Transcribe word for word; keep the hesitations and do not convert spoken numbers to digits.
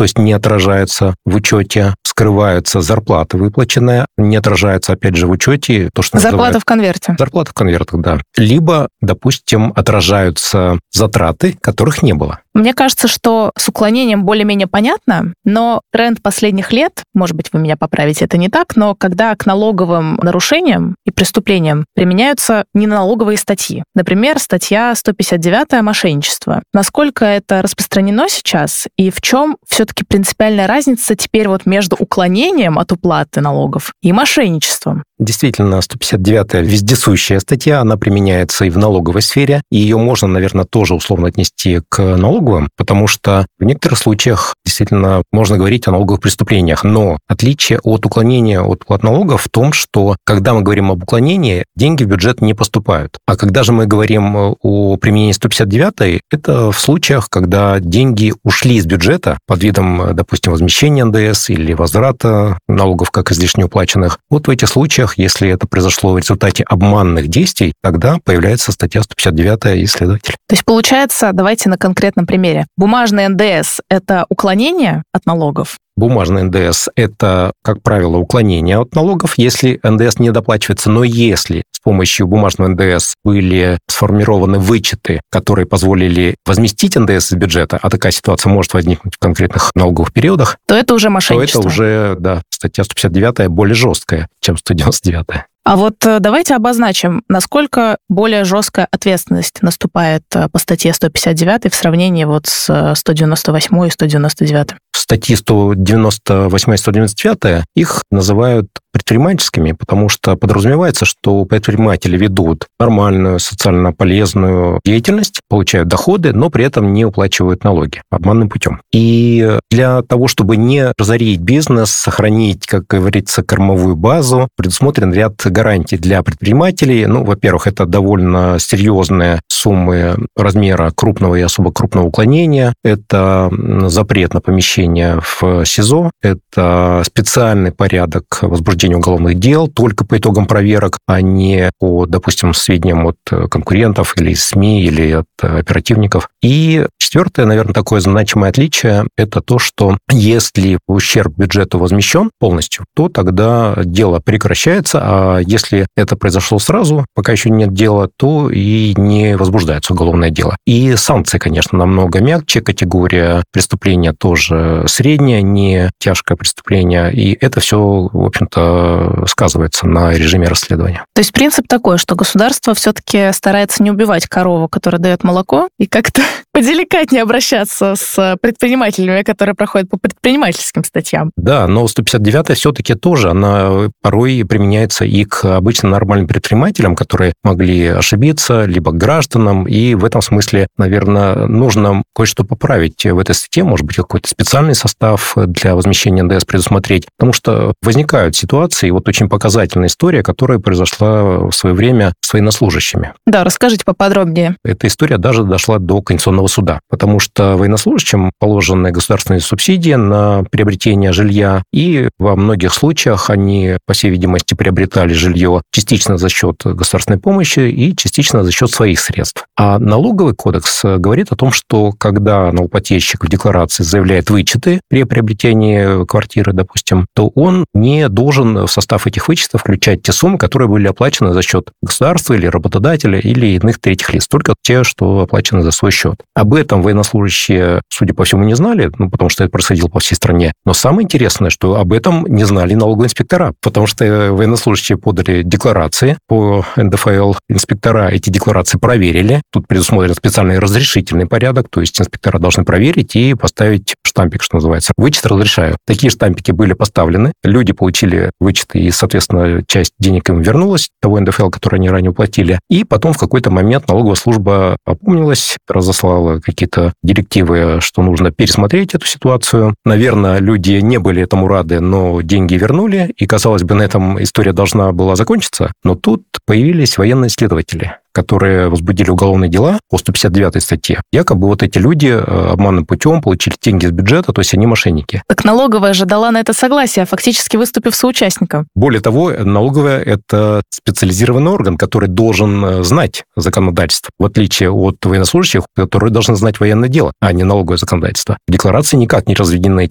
то есть не отражается в учете, скрываются зарплаты выплаченные, не отражается, опять же, в учете то, что Зарплата называют... в конверте. Зарплата в конвертах, да. Либо, допустим, отражаются затраты, которых не было. Мне кажется, что с уклонением более-менее понятно, но тренд последних лет, может быть, вы меня поправите, это не так, но когда к налоговым нарушениям и преступлениям применяются неналоговые статьи. Например, статья сто пятьдесят девятая «Мошенничество». Насколько это распространено сейчас и в чем все-таки принципиальная разница теперь вот между уклонением от уплаты налогов и мошенничеством? Действительно, сто пятьдесят девятая вездесущая статья, она применяется и в налоговой сфере, и ее можно, наверное, тоже условно отнести к налоговым, потому что в некоторых случаях действительно можно говорить о налоговых преступлениях, но отличие от уклонения от уплат налогов в том, что когда мы говорим об уклонении, деньги в бюджет не поступают. А когда же мы говорим о применении сто пятьдесят девятой, это в случаях, когда деньги ушли из бюджета под видом, допустим, возмещения эн дэ эс или возврата налогов как излишне уплаченных. Вот в этих случаях, если это произошло в результате обманных действий, тогда появляется статья сто пятьдесят девятая и следователь. То есть, получается, давайте на конкретном примере. Бумажный эн дэ эс – это уклонение от налогов? Бумажный эн дэ эс – это, как правило, уклонение от налогов, если эн дэ эс не доплачивается. Но если с помощью бумажного эн дэ эс были сформированы вычеты, которые позволили возместить эн дэ эс из бюджета, а такая ситуация может возникнуть в конкретных налоговых периодах, то это уже мошенничество. То это уже, да, статья сто пятьдесят девятая более жесткая, чем сто девяносто девятая. А вот давайте обозначим, насколько более жесткая ответственность наступает по статье сто пятьдесят девятой в сравнении вот с сто девяносто восьмой и сто девяносто девятой. Статьи сто девяносто восьмая и сто девяносто девятая, их называют предпринимательскими, потому что подразумевается, что предприниматели ведут нормальную, социально полезную деятельность, получают доходы, но при этом не уплачивают налоги обманным путем. И для того, чтобы не разорить бизнес, сохранить, как говорится, кормовую базу, предусмотрен ряд гарантий для предпринимателей. Ну, во-первых, это довольно серьезные суммы размера крупного и особо крупного уклонения, это запрет на помещение в СИЗО, это специальный порядок возбуждения уголовных дел только по итогам проверок, а не по, допустим, сведениям от конкурентов или СМИ, или от оперативников. И четвертое, наверное, такое значимое отличие – это то, что если ущерб бюджету возмещен полностью, то тогда дело прекращается, а если это произошло сразу, пока еще нет дела, то и не возбуждается уголовное дело. И санкции, конечно, намного мягче, категория преступления тоже средняя, не тяжкое преступление, и это все, в общем-то, сказывается на режиме расследования. То есть принцип такой, что государство все-таки старается не убивать корову, которая дает молоко, и как-то поделикатнее обращаться с предпринимателями, которые проходят по предпринимательским статьям. Да, но сто пятьдесят девятая все-таки тоже, она порой применяется и к обычно нормальным предпринимателям, которые могли ошибиться, либо к гражданам, и в этом смысле, наверное, нужно кое-что поправить в этой статье, может быть, какой-то специальный состав для возмещения эн дэ эс предусмотреть, потому что возникают ситуации, и вот очень показательная история, которая произошла в свое время с военнослужащими. Да, расскажите поподробнее. Эта история даже дошла до Конституционного суда, потому что военнослужащим положены государственные субсидии на приобретение жилья, и во многих случаях они, по всей видимости, приобретали жилье частично за счет государственной помощи и частично за счет своих средств. А налоговый кодекс говорит о том, что когда налогоплательщик в декларации заявляет вычеты при приобретении квартиры, допустим, то он не должен в состав этих вычетов включать те суммы, которые были оплачены за счет государства или работодателя или иных третьих лиц, только те, что оплачены за свой счет. Об этом военнослужащие, судя по всему, не знали, ну, потому что это происходило по всей стране. Но самое интересное, что об этом не знали налоговые инспектора, потому что военнослужащие подали декларации по эн дэ эф эл, инспектора эти декларации проверили. Тут предусмотрен специальный разрешительный порядок, то есть инспектора должны проверить и поставить штампик, что называется. Вычет разрешаю. Такие штампики были поставлены, люди получили вычеты, и, соответственно, часть денег им вернулась, того эн дэ эф эл, который они ранее уплатили. И потом в какой-то момент налоговая служба опомнилась, разослала какие-то директивы, что нужно пересмотреть эту ситуацию. Наверное, люди не были этому рады, но деньги вернули, и, казалось бы, на этом история должна была закончиться. Но тут появились военные следователи, которые возбудили уголовные дела по сто пятьдесят девятой статье. Якобы вот эти люди обманным путем получили деньги из бюджета, то есть они мошенники. Так налоговая же дала на это согласие, фактически выступив соучастником. Более того, налоговая – это специализированный орган, который должен знать законодательство, в отличие от военнослужащих, которые должны знать военное дело, а не налоговое законодательство. В декларации никак не разведены